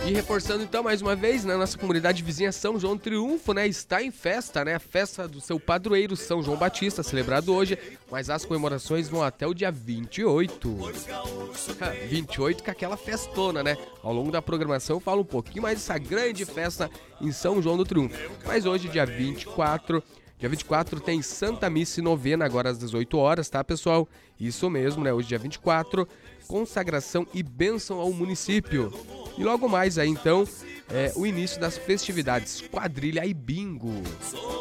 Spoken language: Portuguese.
E reforçando então mais uma vez, né, nossa comunidade vizinha São João do Triunfo, né, está em festa, né, a festa do seu padroeiro São João Batista, celebrado hoje, mas as comemorações vão até o dia 28. 28 com aquela festona, né? Ao longo da programação eu falo um pouquinho mais dessa grande festa em São João do Triunfo. Mas hoje, dia 24 tem Santa Missa e Novena, agora às 18 horas, tá, pessoal? Isso mesmo, né? Hoje, dia 24, consagração e bênção ao município. E logo mais aí, então, o início das festividades, quadrilha e bingo.